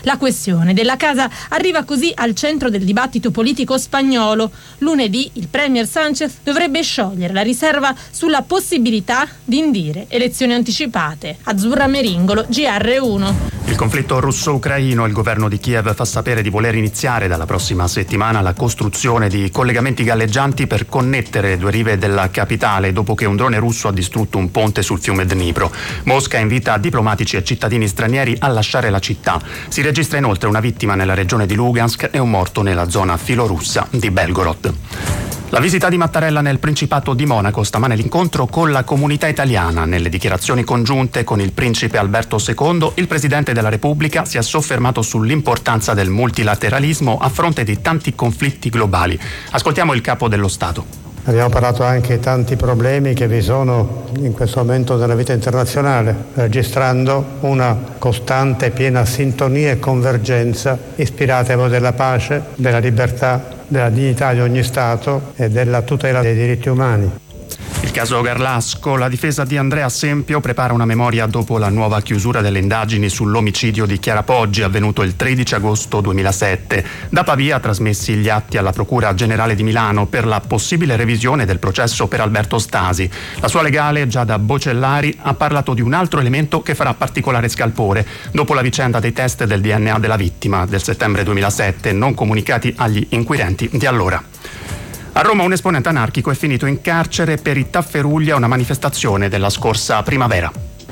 La questione della casa arriva così al centro del dibattito politico spagnolo. Lunedì il premier Sánchez dovrebbe sciogliere la riserva sulla possibilità di indire elezioni anticipate. Azzurra Meringolo, GR1. Il conflitto russo-ucraino, il governo di Kiev fa sapere di voler iniziare dalla prossima settimana la costruzione di collegamenti galleggianti per connettere le due rive della capitale dopo che un drone russo ha distrutto un ponte sul fiume Dnipro. Mosca invita diplomatici e cittadini stranieri a lasciare la città. Si registra inoltre una vittima nella regione di Lugansk e un morto nella zona filorussa di Belgorod. La visita di Mattarella nel Principato di Monaco, stamane l'incontro con la comunità italiana. Nelle dichiarazioni congiunte con il principe Alberto II, il Presidente della Repubblica si è soffermato sull'importanza del multilateralismo a fronte di tanti conflitti globali. Ascoltiamo il capo dello Stato. Abbiamo parlato anche di tanti problemi che vi sono in questo momento nella vita internazionale, registrando una costante e piena sintonia e convergenza ispirata ai valori della pace, della libertà, della dignità di ogni Stato e della tutela dei diritti umani. Il caso Garlasco, la difesa di Andrea Sempio prepara una memoria dopo la nuova chiusura delle indagini sull'omicidio di Chiara Poggi avvenuto il 13 agosto 2007. Da Pavia trasmessi gli atti alla Procura Generale di Milano per la possibile revisione del processo per Alberto Stasi. La sua legale, Giada Bocellari, ha parlato di un altro elemento che farà particolare scalpore dopo la vicenda dei test del DNA della vittima del settembre 2007, non comunicati agli inquirenti di allora. A Roma un esponente anarchico è finito in carcere per i tafferugli a una manifestazione della scorsa primavera.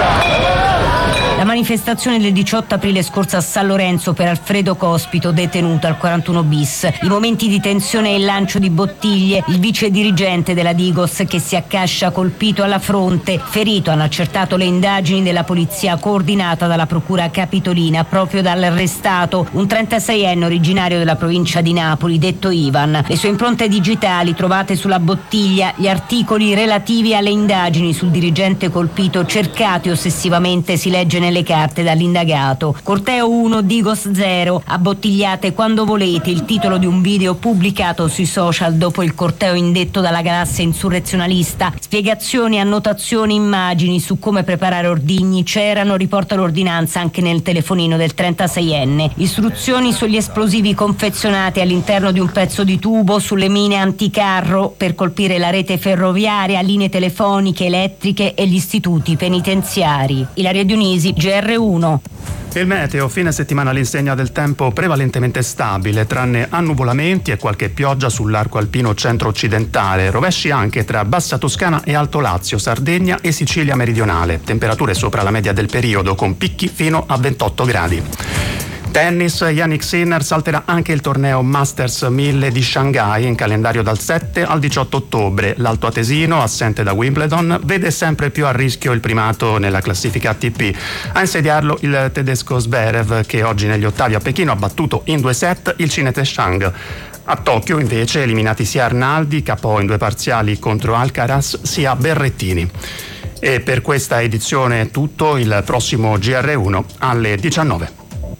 La manifestazione del 18 aprile scorso a San Lorenzo per Alfredo Cospito, detenuto al 41 bis. I momenti di tensione e il lancio di bottiglie, il vice dirigente della Digos che si accascia colpito alla fronte, ferito, hanno accertato le indagini della polizia coordinata dalla procura capitolina proprio dall'arrestato, un 36enne originario della provincia di Napoli, detto Ivan. Le sue impronte digitali trovate sulla bottiglia, gli articoli relativi alle indagini sul dirigente colpito cercati ossessivamente, si legge nelle carte dall'indagato. Corteo 1, Digos 0, abbottigliate quando volete, il titolo di un video pubblicato sui social dopo il corteo indetto dalla galassia insurrezionalista. Spiegazioni, annotazioni, immagini su come preparare ordigni c'erano, riporta l'ordinanza anche nel telefonino del 36enne. Istruzioni sugli esplosivi confezionati all'interno di un pezzo di tubo, sulle mine anticarro per colpire la rete ferroviaria, linee telefoniche, elettriche e gli istituti penitenziari. Ilaria Dionisi, GR1. Il meteo, fine settimana all'insegna del tempo prevalentemente stabile, tranne annuvolamenti e qualche pioggia sull'arco alpino centro-occidentale, rovesci anche tra Bassa Toscana e Alto Lazio, Sardegna e Sicilia meridionale, temperature sopra la media del periodo con picchi fino a 28 gradi. Tennis, Jannik Sinner salterà anche il torneo Masters 1000 di Shanghai in calendario dal 7 al 18 ottobre. L'altoatesino, assente da Wimbledon, vede sempre più a rischio il primato nella classifica ATP. A insediarlo il tedesco Zverev, che oggi negli ottavi a Pechino ha battuto in 2 set il cinese Shang. A Tokyo invece eliminati sia Arnaldi, KO in 2 parziali contro Alcaraz, sia Berrettini. E per questa edizione è tutto, il prossimo GR1 alle 19.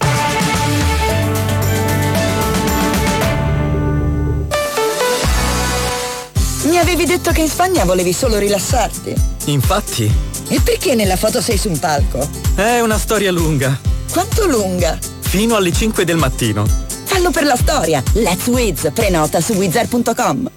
Mi avevi detto che in Spagna volevi solo rilassarti. Infatti. E perché nella foto sei su un palco? È una storia lunga. Quanto lunga? Fino alle 5 del mattino. Fallo per la storia. Let's Wiz. Prenota su wizard.com.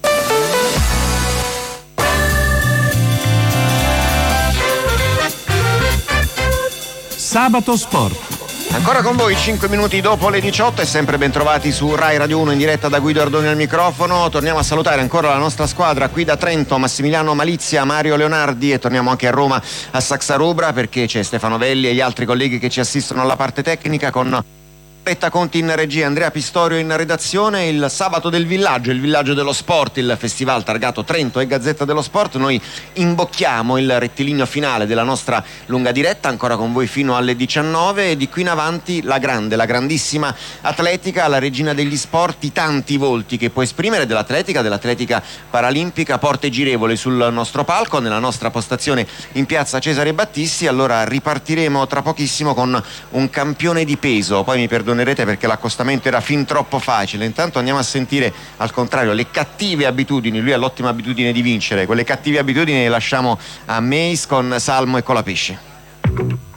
Sabato Sport. Ancora con voi 5 minuti dopo le 18 e sempre ben trovati su Rai Radio 1 in diretta da Guido Ardoni al microfono. Torniamo a salutare ancora la nostra squadra qui da Trento, Massimiliano Malizia, Mario Leonardi, e torniamo anche a Roma a Saxarubra perché c'è Stefano Velli e gli altri colleghi che ci assistono alla parte tecnica con Retta Conti in regia, Andrea Pistorio in redazione. Il sabato del villaggio, il villaggio dello sport, il festival targato Trento e Gazzetta dello Sport. Noi imbocchiamo il rettilineo finale della nostra lunga diretta, ancora con voi fino alle 19, e di qui in avanti la grandissima atletica, la regina degli sport, i tanti volti che può esprimere dell'atletica paralimpica, porte girevoli sul nostro palco, nella nostra postazione in piazza Cesare Battisti. Allora ripartiremo tra pochissimo con un campione di peso, poi mi perdonerete perché l'accostamento era fin troppo facile. Intanto andiamo a sentire al contrario le cattive abitudini. Lui ha l'ottima abitudine di vincere, quelle cattive abitudini le lasciamo a Meis con Salmo e Colapesce.